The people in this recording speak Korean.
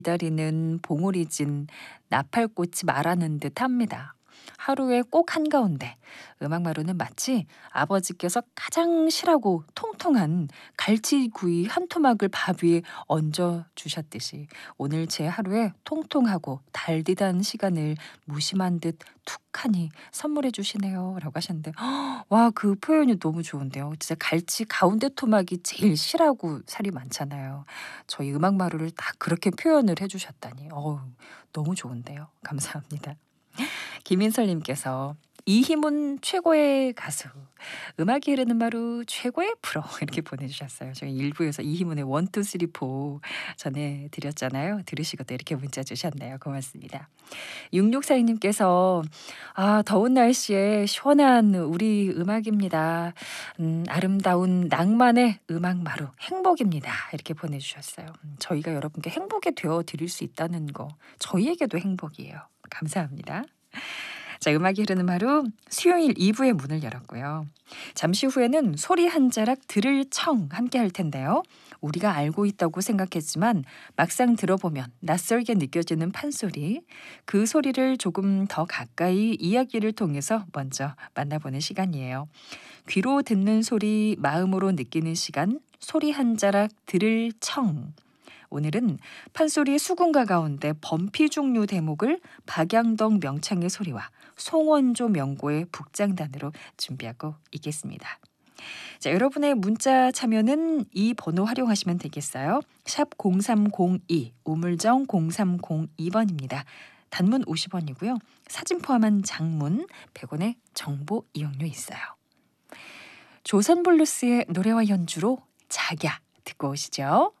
기다리는 봉우리 진 나팔꽃이 말하는 듯합니다. 하루에 꼭 한가운데 음악마루는 마치 아버지께서 가장 실하고 통통한 갈치구이 한 토막을 밥 위에 얹어 주셨듯이 오늘 제 하루에 통통하고 달디단 시간을 무심한 듯 툭하니 선물해 주시네요 라고 하셨는데 와, 그 표현이 너무 좋은데요. 진짜 갈치 가운데 토막이 제일 실하고 살이 많잖아요. 저희 음악마루를 딱 그렇게 표현을 해 주셨다니 너무 좋은데요. 감사합니다. 김인설님께서 이희문 최고의 가수, 음악이 흐르는 마루 최고의 프로 이렇게 보내주셨어요. 저희 일부에서 이희문의 1, 2, 3, 4 전해드렸잖아요. 들으시고도 이렇게 문자 주셨네요. 고맙습니다. 6642님께서 더운 날씨에 시원한 우리 음악입니다. 아름다운 낭만의 음악 마루 행복입니다. 이렇게 보내주셨어요. 저희가 여러분께 행복이 되어 드릴 수 있다는 거 저희에게도 행복이에요. 감사합니다. 자, 음악이 흐르는 하루 수요일 2부의 문을 열었고요. 잠시 후에는 소리 한 자락 들을 청 함께 할 텐데요. 우리가 알고 있다고 생각했지만 막상 들어보면 낯설게 느껴지는 판소리, 그 소리를 조금 더 가까이 이야기를 통해서 먼저 만나보는 시간이에요. 귀로 듣는 소리, 마음으로 느끼는 시간, 소리 한 자락 들을 청. 오늘은 판소리 수군가 가운데 범피 중류 대목을 박양덕 명창의 소리와 송원조 명고의 북장단으로 준비하고 있겠습니다. 자, 여러분의 문자 참여는 이 번호 활용하시면 되겠어요. 샵 0302 우물정 0302번입니다. 단문 50원이고요. 사진 포함한 장문 100원의 정보 이용료 있어요. 조선블루스의 노래와 연주로 자야 듣고 오시죠.